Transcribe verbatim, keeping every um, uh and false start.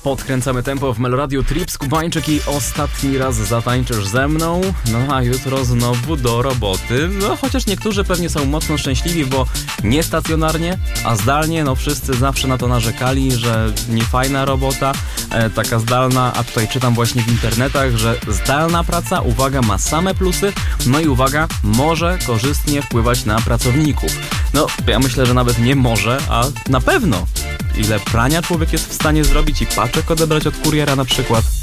Podkręcamy tempo w Meloradiu. Trips, Kubańczyk i ostatni raz zatańczysz ze mną. No a jutro znowu do roboty. No chociaż niektórzy pewnie są mocno szczęśliwi, bo nie stacjonarnie, a zdalnie. No wszyscy zawsze na to narzekali, że niefajna robota, e, taka zdalna, a tutaj czytam właśnie w internetach, że zdalna praca, uwaga, ma same plusy. No i uwaga, może korzystnie wpływać na pracowników. No ja myślę, że nawet nie może, a na pewno. Ile prania człowiek jest w stanie zrobić i paczek odebrać od kuriera na przykład.